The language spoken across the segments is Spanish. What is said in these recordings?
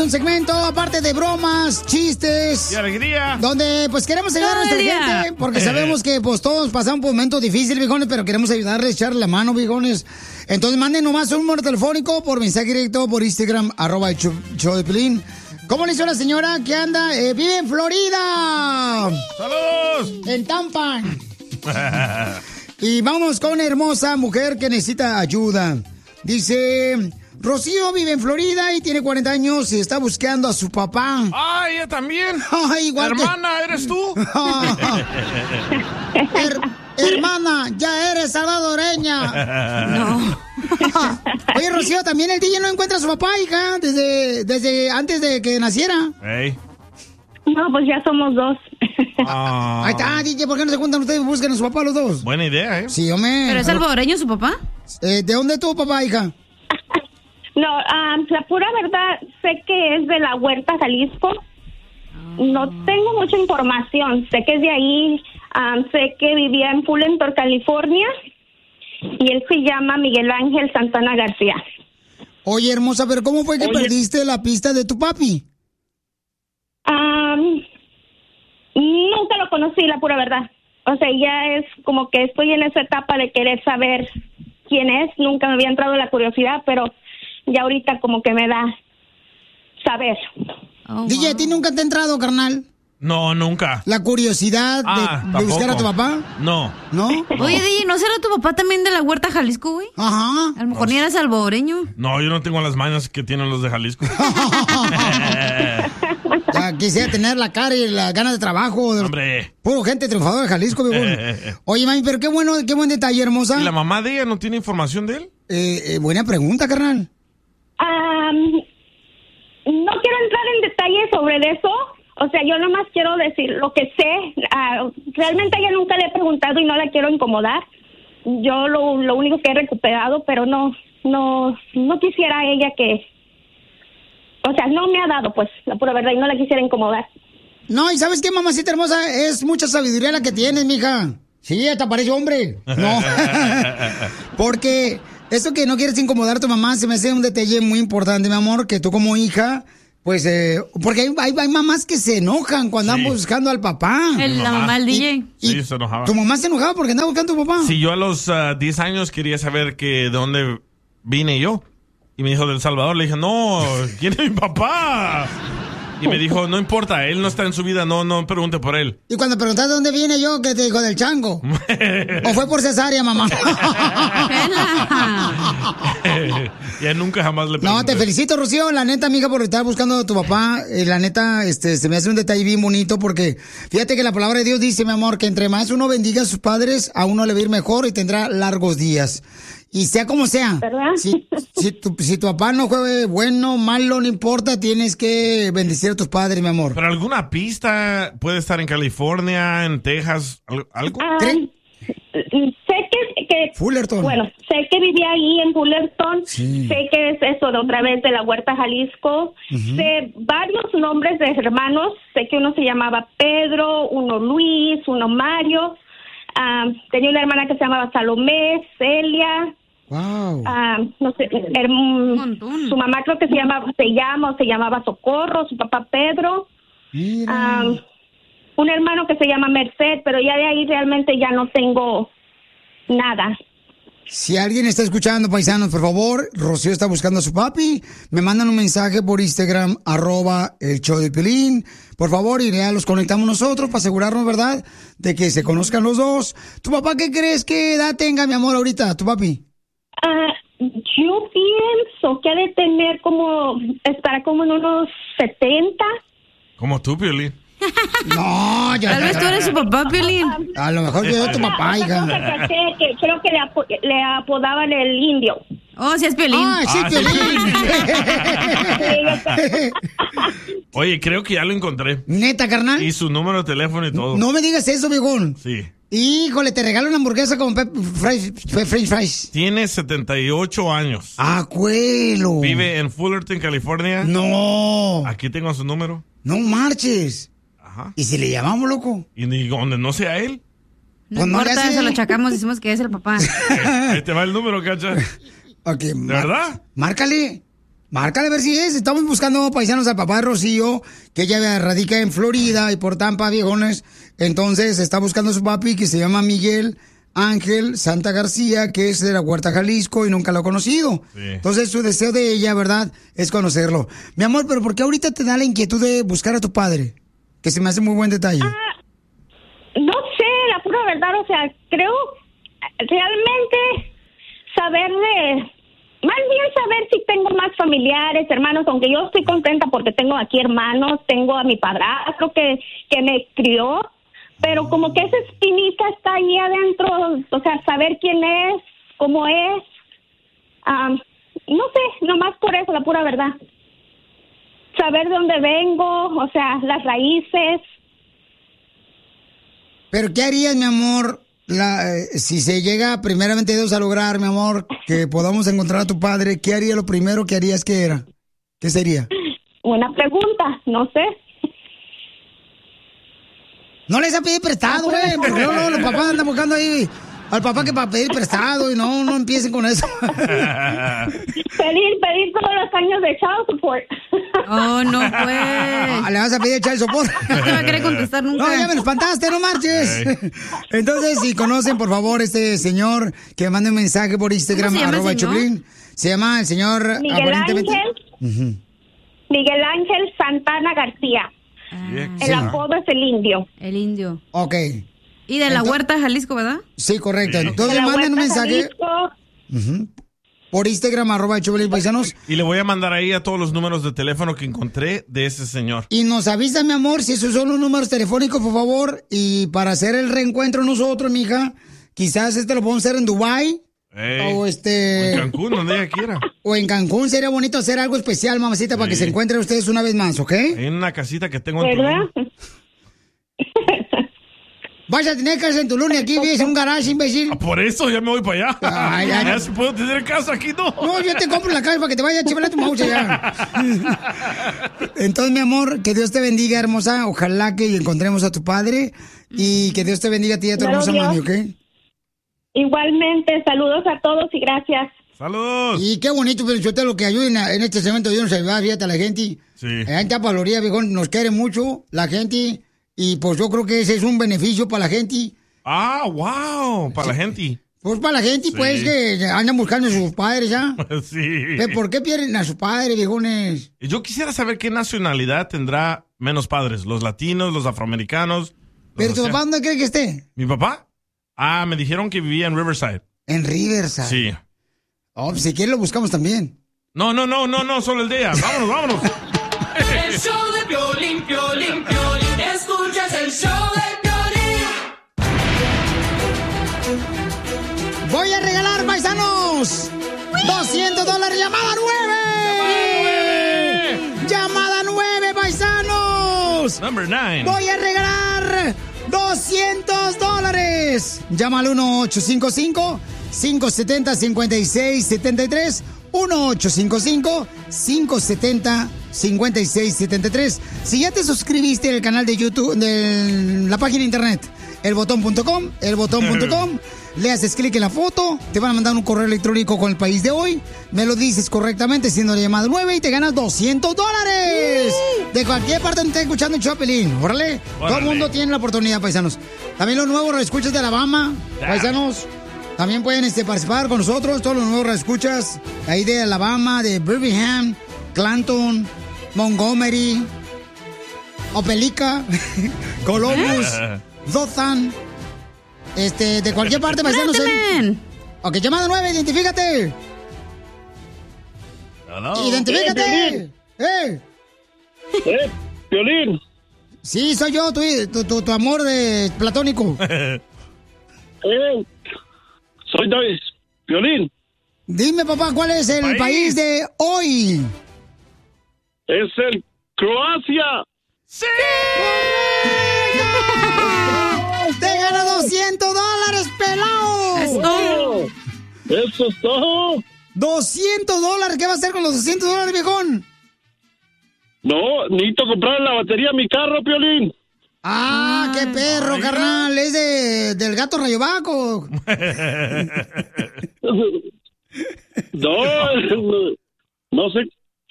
un segmento, aparte de bromas, chistes. Y alegría. Donde, pues, queremos ayudar a nuestra gente. Porque sabemos que, pues, todos pasamos por momentos difíciles, viejones, pero queremos ayudarles, echarle la mano, viejones. Entonces, manden nomás un número telefónico por mensaje directo, por Instagram, @ el show de Piolín. ¿Cómo le hizo la señora que anda? Vive en Florida. ¡Saludos! En Tampa. Y vamos con una hermosa mujer que necesita ayuda. Dice, Rocío vive en Florida y tiene 40 años y está buscando a su papá. ¡Ah, ella también! Igual Hermana, ¿eres tú? Hermana, ya eres salvadoreña. No. Oye, Rocío, también el DJ no encuentra a su papá, hija, desde antes de que naciera. Hey. No, pues ya somos dos. Ahí está, DJ, ¿por qué no se juntan ustedes y buscan a su papá los dos? Buena idea, ¿eh? Sí, hombre. ¿Pero es salvadoreño su papá? ¿De dónde es tu papá, hija? No, la pura verdad, sé que es de la Huerta, Jalisco. No tengo mucha información. Sé que es de ahí. Sé que vivía en Fullerton, California. Y él se llama Miguel Ángel Santana García. Oye, hermosa, pero ¿cómo fue que perdiste la pista de tu papi? Nunca lo conocí, la pura verdad. O sea, ya es como que estoy en esa etapa de querer saber quién es. Nunca me había entrado la curiosidad, pero ya ahorita como que me da saber. DJ, ¿a ti nunca te ha entrado, carnal? No, nunca. ¿La curiosidad de buscar a tu papá? No. ¿No? Oye, DJ, ¿no será tu papá también de la Huerta, Jalisco, güey? Ajá. A lo mejor ni era salvadoreño. No, yo no tengo las mañas que tienen los de Jalisco. Ya quisiera tener la cara y las ganas de trabajo. Hombre. Puro gente triunfadora de Jalisco, viejón. Oye, mami, pero qué buen detalle, hermosa. ¿Y la mamá de ella no tiene información de él? Buena pregunta, carnal. No quiero entrar en detalles sobre eso. O sea, yo nomás quiero decir lo que sé. Realmente a ella nunca le he preguntado y no la quiero incomodar. Yo lo único que he recuperado, pero no quisiera ella que... O sea, no me ha dado, pues, la pura verdad, y no la quisiera incomodar. No, ¿y sabes qué, mamacita hermosa? Es mucha sabiduría la que tienes, mija. Sí, hasta parece hombre. No. Porque eso que no quieres incomodar a tu mamá se me hace un detalle muy importante, mi amor, que tú como hija... Pues, porque hay mamás que se enojan cuando andan buscando al papá. La mamá del DJ. Sí, se enojaba. ¿Tu mamá se enojaba porque andaba buscando a tu papá? Sí, yo a los 10 años quería saber de dónde vine yo. Y me dijo, de El Salvador. Le dije, no, ¿quién es mi papá? Y me dijo, no importa, él no está en su vida, no pregunte por él. Y cuando preguntaste de dónde viene yo, ¿qué te dijo? ¿Del chango? ¿O fue por cesárea, mamá? Ya nunca jamás le pregunté. No, te felicito, Rocío, la neta, amiga, por estar buscando a tu papá. La neta, se me hace un detalle bien bonito porque fíjate que la palabra de Dios dice, mi amor, que entre más uno bendiga a sus padres, a uno le va a ir mejor y tendrá largos días. Y sea como sea, ¿verdad? Si tu papá no juegue bueno, malo, no importa, tienes que bendecir a tus padres, mi amor. ¿Pero alguna pista? ¿Puede estar en California, en Texas, algo? Sé que Fullerton. Bueno, sé que vivía ahí en Fullerton. Sí. Sé que es eso de otra vez de la Huerta, Jalisco. Sé varios nombres de hermanos. Sé que uno se llamaba Pedro, uno Luis, uno Mario. Tenía una hermana que se llamaba Salomé, Celia. Wow. No sé, su mamá creo que se llamaba Socorro, su papá Pedro. Mira. Un hermano que se llama Merced, pero ya de ahí realmente ya no tengo nada. Si alguien está escuchando, paisanos, por favor, Rocío está buscando a su papi. Me mandan un mensaje por Instagram, @el show de Piolín. Por favor, y ya los conectamos nosotros para asegurarnos, ¿verdad?, de que se conozcan los dos. ¿Tu papá qué crees que edad tenga, mi amor, ahorita, tu papi? Yo pienso que ha de tener estará como en unos 70. Como tú, Piolín. No, yo... Tal vez tú eres su papá, Piolín. A lo mejor yo soy tu papá, hija. Creo que le apodaban el indio. Oh, sí es Piolín. Sí, Piolín. Oye, creo que ya lo encontré. ¿Neta, carnal? Y su número de teléfono y todo. No me digas eso, viejón. Sí. Híjole, te regalo una hamburguesa con French fries. Tiene 78 años. ¡Acuelo! Vive en Fullerton, California. No. Aquí tengo su número. No marches. Ajá. ¿Y si le llamamos, loco? Y donde no sea él. No importa, se lo chacamos, decimos que es el papá. Ahí te va el número, cacha. Ok, ¿De verdad? Márcale. Márcale a ver si es. Estamos buscando paisanos al papá de Rocío, que ella radica en Florida y por Tampa, viejones. Entonces está buscando a su papi, que se llama Miguel Ángel Santa García, que es de la Huerta, Jalisco, y nunca lo ha conocido. Sí. Entonces su deseo de ella, ¿verdad?, es conocerlo. Mi amor, pero ¿por qué ahorita te da la inquietud de buscar a tu padre? Que se me hace muy buen detalle. No sé, la pura verdad, o sea, creo realmente más bien saber si tengo más familiares, hermanos, aunque yo estoy contenta porque tengo aquí hermanos, tengo a mi padrastro que me crió, pero como que esa espinita está ahí adentro, o sea, saber quién es, cómo es, no sé, nomás por eso, la pura verdad. Saber de dónde vengo, o sea, las raíces. Pero ¿qué harías, mi amor, si se llega primeramente Dios a lograr, mi amor, que podamos encontrar a tu padre? ¿Qué haría lo primero que harías que era? ¿Qué sería? Buena pregunta, no sé. No les ha pedido prestado, güey, porque luego los papás andan buscando ahí al papá que para pedir prestado y no empiecen con eso. Pedir todos los años de child support. Oh, no, pues. Le vas a pedir child support. No te va a querer contestar nunca. No, ya me lo espantaste, no marches. Entonces, si conocen, por favor, este señor, que mande un mensaje por Instagram, @Choplin. Se llama el señor... Miguel Ángel. Miguel Ángel Santana García. El apodo es el Indio. El Indio. Ok. Y de la Huerta, Jalisco, ¿verdad? Sí, correcto. Entonces manden un mensaje por Instagram, @Choplin Paisanos. Y le voy a mandar ahí a todos los números de teléfono que encontré de ese señor. Y nos avisa, mi amor, si esos son los números telefónicos, por favor. Y para hacer el reencuentro nosotros, mija, quizás lo podemos hacer en Dubái. O en Cancún, donde ella quiera. O en Cancún. Sería bonito hacer algo especial, mamacita, para que se encuentren ustedes una vez más, ¿ok? En una casita que tengo en Tulum. Vas a tener casa en Tulum y aquí vives en un garage, imbécil. Por eso ya me voy para allá. Ay, ya si puedo tener casa aquí, no. No, yo te compro la casa para que te vayas a chivar a tu mouse ya. Entonces, mi amor, que Dios te bendiga, hermosa. Ojalá que encontremos a tu padre. Y que Dios te bendiga a ti y a tu hermosa mami, ¿ok? Igualmente, saludos a todos y gracias. ¡Saludos! Y qué bonito, pero yo te lo que ayuden en este segmento de nos ayudar, fíjate, a la gente. Sí. En Tampa, Florida, viejón, nos quiere mucho la gente. Y pues yo creo que ese es un beneficio para la gente. Ah, wow, para la gente. Pues para la gente, pues, que andan buscando a sus padres, ¿ya? Sí. ¿Pero por qué pierden a sus padres, viejones? Yo quisiera saber qué nacionalidad tendrá menos padres. Los latinos, los afroamericanos. ¿Pero tu papá dónde cree que esté? ¿Mi papá? Ah, me dijeron que vivía en Riverside. ¿En Riverside? Sí. Oh, pues si quieres lo buscamos también. No, solo el día. Vámonos. El show de Piolín, Piolín, Piolín. Escuchas el show de Piolín. Voy a regalar, paisanos, $200. ¡Llamada 9! ¡Llamada 9, paisanos! Number 9. Voy a regalar $200. Llama al 1-855-570-5673. 1-855-570-5673. Si ya te suscribiste al canal de YouTube, de la página de internet, elbotón.com, le haces clic en la foto, te van a mandar un correo electrónico con el país de hoy, me lo dices correctamente siendo la llamada 9 y te ganas $200. De cualquier parte donde estés escuchando el Chopelín, órale. Todo el mundo tiene la oportunidad, paisanos. También los nuevos escuchas de Alabama, paisanos. También pueden participar con nosotros, todos los nuevos escuchas ahí de Alabama, de Birmingham, Clanton, Montgomery, Opelika, Columbus, Dothan, de cualquier parte, paisanos. Ok, llamada 9, identifícate. Hello. Identifícate. Piolín. Sí, soy yo, tu amor platónico. Soy David. Piolín. Dime, papá, ¿cuál es el país de hoy? Es el Croacia. ¡Sí! ¡Te gana $200, pelao! Eso es todo. $200. ¿Qué va a hacer con los $200, viejón? No, necesito comprar la batería a mi carro, Piolín. Ah, qué perro, carnal. Es del gato Rayovaco. No sé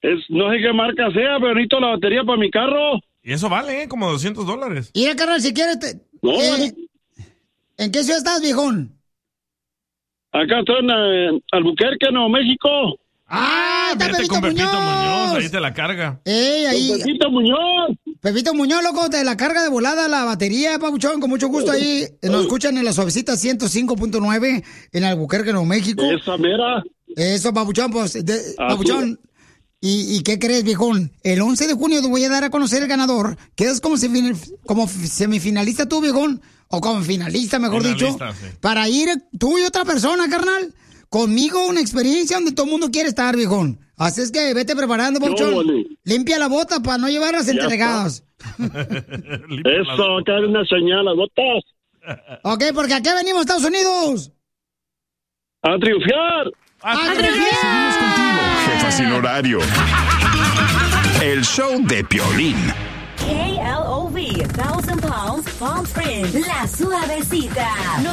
No sé qué marca sea, pero necesito la batería para mi carro. Y eso vale, como $200. Mira, carnal, si quieres... No, ¿En qué ciudad estás, viejón? acá estoy en Albuquerque, Nuevo México. ¡Ah! ¡Está Vete Pepito con Pepito Muñoz! Muñoz, ahí te la carga. Ahí. Pepito Muñoz. Pepito Muñoz, loco, te la carga de volada la batería, papuchón, con mucho gusto ahí. Nos escuchan en la suavecita 105.9 en Albuquerque, Nuevo México. Esa mera. Eso, papuchón, pues, papuchón. ¿Y qué crees, viejón? El 11 de junio te voy a dar a conocer el ganador. Quedas como semifinalista tú, viejón. O como finalista, mejor dicho. Sí. Para ir tú y otra persona, carnal. Conmigo una experiencia donde todo el mundo quiere estar, viejón. Así es que vete preparando, papuchón. Limpia la bota para no llevar las entregadas. Eso, acá hay una señal, las botas. Ok, porque aquí venimos, Estados Unidos. ¡A triunfar! ¡A triunfar! Seguimos contigo, jefa sin horario. El show de Piolín. KLOV, 1000 Pounds, Palm Springs, La Suavecita,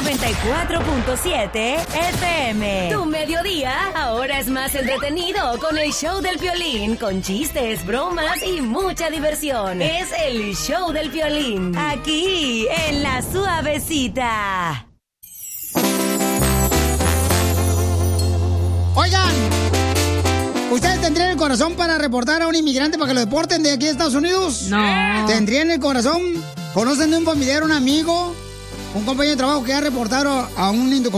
94.7 FM. Tu mediodía ahora es más entretenido con el show del Piolín, con chistes, bromas y mucha diversión. Es el show del Piolín, aquí en La Suavecita. Oigan, ¿ustedes tendrían el corazón para reportar a un inmigrante para que lo deporten de aquí a Estados Unidos? No. ¿Tendrían el corazón? ¿Conocen de un familiar, un amigo, un compañero de trabajo que ha reportado a un indocumentado